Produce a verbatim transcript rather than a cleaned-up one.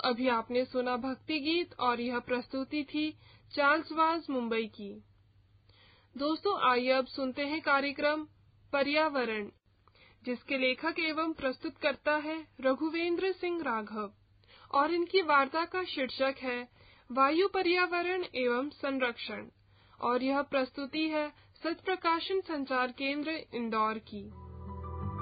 अभी आपने सुना भक्ति गीत और यह प्रस्तुति थी चार्ल्स वाज मुंबई की। दोस्तों, आइए अब सुनते हैं कार्यक्रम पर्यावरण, जिसके लेखक एवं प्रस्तुतकर्ता है रघुवेंद्र सिंह राघव और इनकी वार्ता का शीर्षक है वायु पर्यावरण एवं संरक्षण और यह प्रस्तुति है सत्प्रकाशन संचार केंद्र इंदौर की।